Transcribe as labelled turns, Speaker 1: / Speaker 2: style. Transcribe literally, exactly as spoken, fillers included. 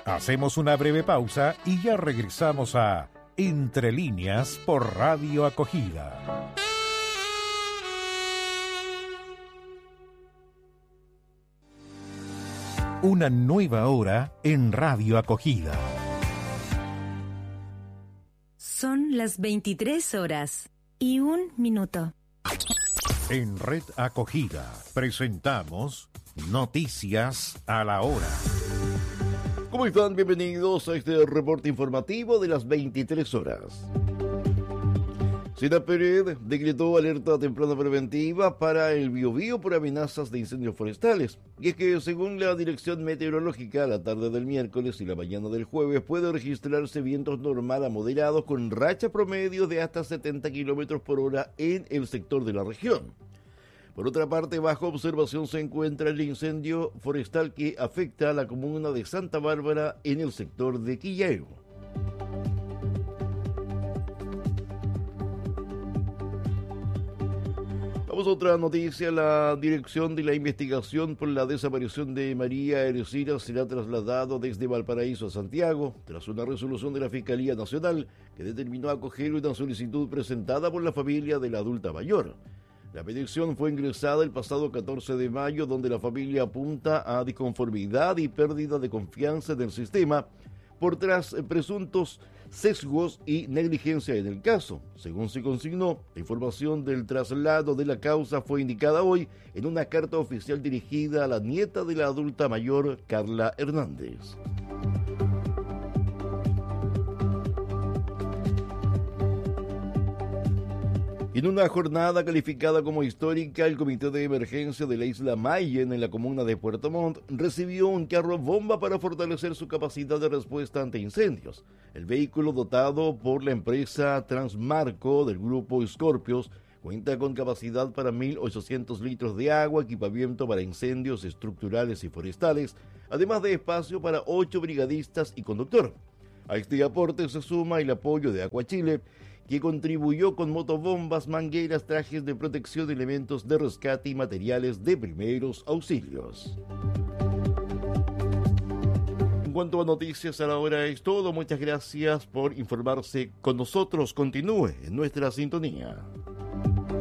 Speaker 1: Hacemos una breve pausa y ya regresamos a Entre Líneas por Radio Acogida. Una nueva hora en Radio Acogida.
Speaker 2: Son las veintitrés horas y un minuto.
Speaker 1: En Red Acogida presentamos Noticias a la Hora.
Speaker 3: ¿Cómo están? Bienvenidos a este reporte informativo de las veintitrés horas. SENAPRED decretó alerta temprana preventiva para el Biobío por amenazas de incendios forestales. Y es que, según la Dirección Meteorológica, la tarde del miércoles y la mañana del jueves puede registrarse vientos normal a moderados con racha promedio de hasta setenta kilómetros por hora en el sector de la región. Por otra parte, bajo observación se encuentra el incendio forestal que afecta a la comuna de Santa Bárbara en el sector de Quillao. Vamos a otra noticia. La Dirección de la Investigación por la Desaparición de María Ercira será trasladado desde Valparaíso a Santiago, tras una resolución de la Fiscalía Nacional que determinó acoger una solicitud presentada por la familia de la adulta mayor. La petición fue ingresada el pasado catorce de mayo, donde la familia apunta a disconformidad y pérdida de confianza en el sistema por tras presuntos sesgos y negligencia en el caso. Según se consignó, la información del traslado de la causa fue indicada hoy en una carta oficial dirigida a la nieta de la adulta mayor, Carla Hernández. En una jornada calificada como histórica, el Comité de Emergencia de la Isla Mayen en la comuna de Puerto Montt recibió un carro bomba para fortalecer su capacidad de respuesta ante incendios. El vehículo, dotado por la empresa Transmarco del grupo Scorpios, cuenta con capacidad para mil ochocientos litros de agua, equipamiento para incendios estructurales y forestales, además de espacio para ocho brigadistas y conductor. A este aporte se suma el apoyo de Aquachile, que contribuyó con motobombas, mangueras, trajes de protección, elementos de rescate y materiales de primeros auxilios. En cuanto a noticias a la hora es todo. Muchas gracias por informarse con nosotros. Continúe en nuestra sintonía.